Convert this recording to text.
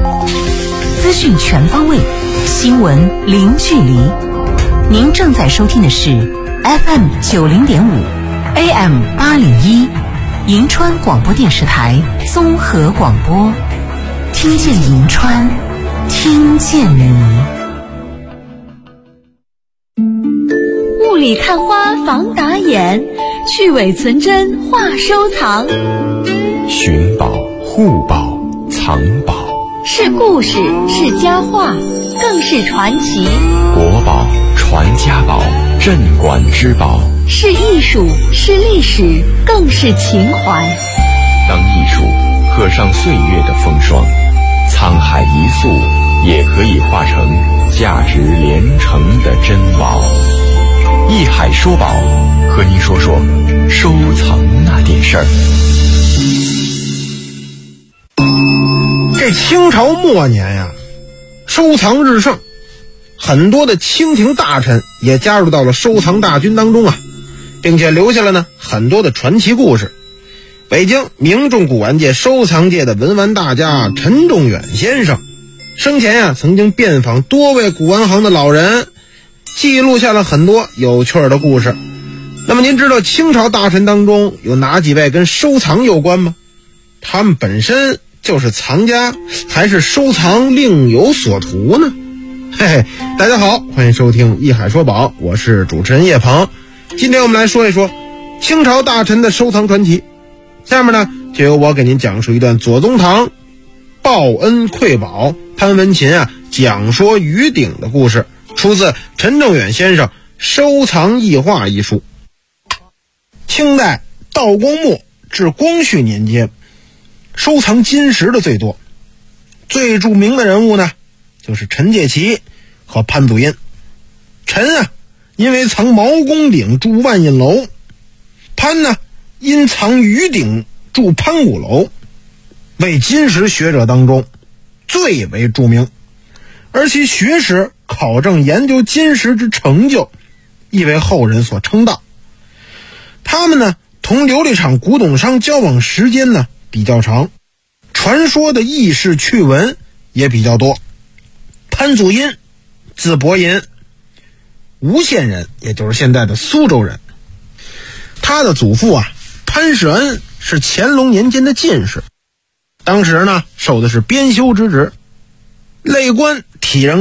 资讯全方位，新闻零距离。您正在收听的是 FM 90.5 AM 801银川广播电视台综合广播，听见银川，听见你。 雾里看花防打眼，去伪存真话收藏。 寻宝、护宝、藏宝， 是故事，是佳话，更是传奇。 国宝、传家宝、镇馆之宝， 是艺术，是历史，更是情怀。 当艺术刻上岁月的风霜，沧海一粟也可以化成价值连城的珍宝。艺海说宝，和您说说收藏那点事儿。 这清朝末年呀，收藏日盛，很多的清廷大臣也加入到了收藏大军当中啊，并且留下了呢很多的传奇故事。北京名重古玩界收藏界的文玩大家陈仲远先生，生前呀曾经遍访多位古玩行的老人，记录下了很多有趣的故事。那么您知道清朝大臣当中有哪几位跟收藏有关吗？他们本身就是藏家，还是收藏另有所图呢？嘿嘿，大家好，欢迎收听艺海说宝，我是主持人叶鹏。今天我们来说一说清朝大臣的收藏传奇。下面呢，就由我给您讲述一段左宗棠报恩馈宝，潘文勤讲说鱼鼎的故事，出自陈仲远先生《收藏异画》一书。清代道光末至光绪年间，收藏金石的最多，最著名的人物呢，就是陈介祺和潘祖荫。陈因为藏毛公鼎筑万印楼，潘因藏鱼鼎筑潘古楼，为金石学者当中最为著名，而其学识考证研究金石之成就亦为后人所称道。他们呢同琉璃厂古董商交往时间呢比较长，传说的轶事趣闻也比较多。潘祖荫字伯银，吴县人，也就是现在的苏州人。他的祖父潘世恩是乾隆年间的进士，当时呢受的是编修之职，累官体仁